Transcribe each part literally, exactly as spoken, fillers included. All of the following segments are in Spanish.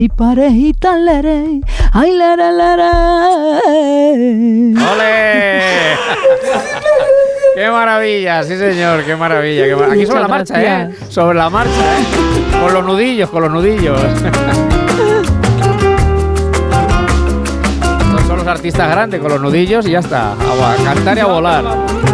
Y parejita leré, ay leré leré. ¡Ole! ¡Qué maravilla! Sí, señor, qué maravilla. Qué mar... Aquí sobre la marcha, ¿eh? Sobre la marcha, ¿eh? Con los nudillos, con los nudillos. Estos son los artistas grandes, con los nudillos y ya está. A cantar y a volar.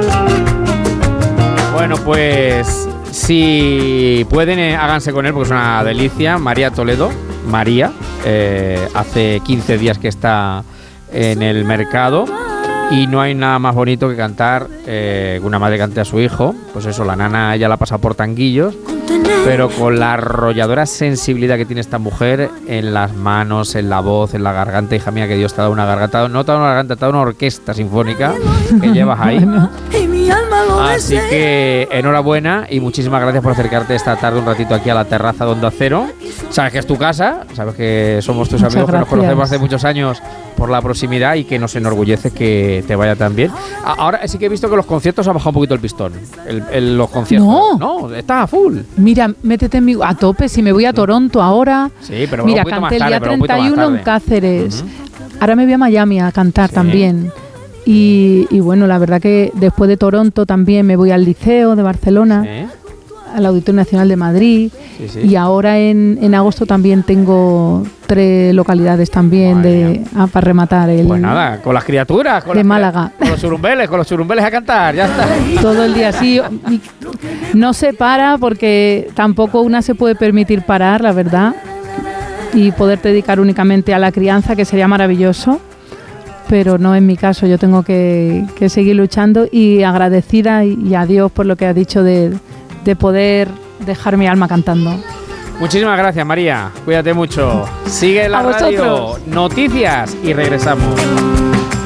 Bueno, pues si pueden, eh, háganse con él porque es una delicia. María Toledo. María, eh, hace quince días que está en el mercado y no hay nada más bonito que cantar, eh, una madre cante a su hijo, pues eso, la nana ella la pasa por tanguillos, pero con la arrolladora sensibilidad que tiene esta mujer en las manos, en la voz, en la garganta, hija mía, que Dios te ha dado una garganta, no te ha dado una garganta, te ha dado una orquesta sinfónica que llevas ahí. Así que enhorabuena y muchísimas gracias por acercarte esta tarde un ratito aquí a la terraza de Onda Cero. Sabes que es tu casa, sabes que somos tus Muchas amigos, gracias. que nos conocemos hace muchos años por la proximidad y que nos enorgullece que te vaya tan bien. Ahora sí que he visto que los conciertos ha bajado un poquito el pistón. El, el, los conciertos. No. No, está a full. Mira, métete en mi, a tope, si me voy a Toronto ahora. Sí, pero Mira, un poquito más canté tarde, el día pero un poquito treinta y más uno en tarde. Cáceres. Uh-huh. Ahora me voy a Miami a cantar Sí. también. Y, y bueno, la verdad que después de Toronto también me voy al Liceo de Barcelona, Sí, al Auditorio Nacional de Madrid. sí, sí. Y ahora en, en agosto también tengo tres localidades también de, ah, para rematar el Pues nada, con las criaturas, con de las, Málaga. con los churumbeles, con los churumbeles a cantar, ya está. Todo el día así. No se para porque tampoco una se puede permitir parar, la verdad, y poder dedicar únicamente a la crianza, que sería maravilloso, pero no en mi caso. Yo tengo que, que seguir luchando y agradecida y, y a Dios por lo que ha dicho de, de poder dejar mi alma cantando. Muchísimas gracias, María. Cuídate mucho. Sigue la A radio. vosotros. Noticias y regresamos.